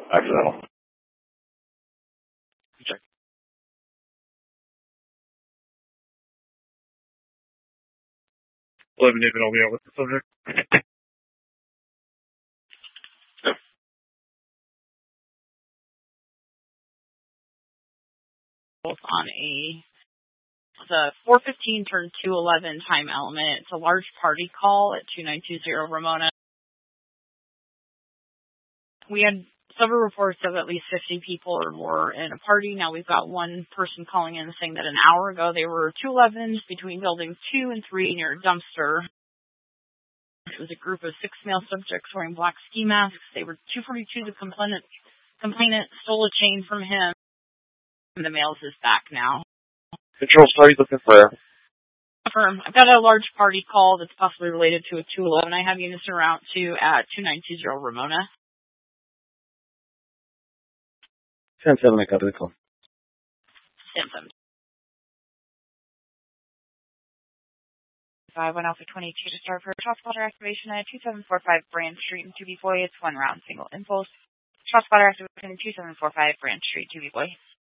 Accidental. Check. 11 David, I'll be out with the subject. On the 4:15 turn 2:11 time element. It's a large party call at 2920 Ramona. We had several reports of at least 50 people or more in a party. Now we've got one person calling in saying that an hour ago they were 211s between buildings 2 and 3 near a dumpster. It was a group of 6 male subjects wearing black ski masks. They were 242. The complainant stole a chain from him. And the males is back now. Control study looking for. Affirm. I've got a large party call that's possibly related to a 211. I have units en route to at 2920 Ramona. 10-7, I got the call. 10-7. 5-1 Alpha 22 to start for shot spotter activation at 2745 Brand Street in 2B Boy. It's 1 round single impulse. Shot spotter activation at 2745 Brand Street, 2B Boy.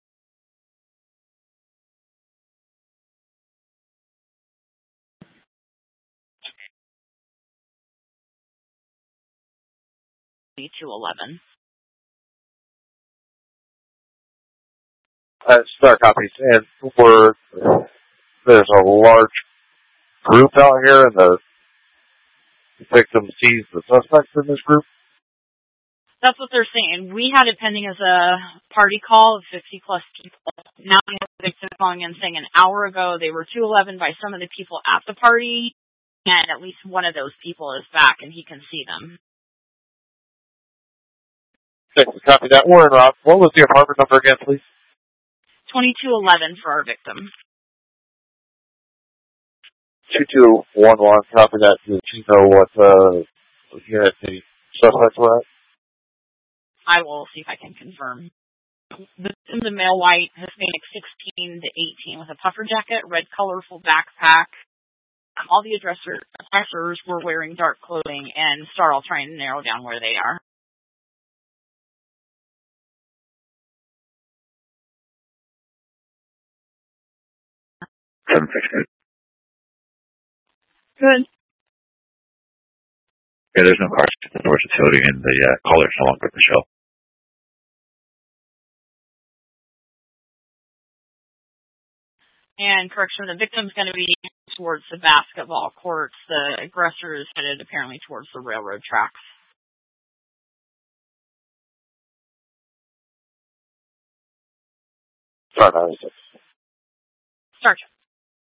B211. Star copies. And there's a large group out here, and the victim sees the suspects in this group. That's what they're saying. We had it pending as a party call of 50 plus people. Now we have the victim calling in saying an hour ago they were 211 by some of the people at the party, and at least one of those people is back and he can see them. Okay, copy that. We're in route. What was the apartment number again, please? 2211 for our victim. 2211, copy that. Did you know what unit the suspects were at? I will see if I can confirm. The male white, Hispanic 16 to 18 with a puffer jacket, red colorful backpack. All the aggressors were wearing dark clothing, and Star, I'll try and narrow down where they are. Good. Yeah, there's no cars to the north facility, and the caller's no longer at the show. And correction, the victim's going to be towards the basketball courts. The aggressor is headed apparently towards the railroad tracks. Star 96. Start.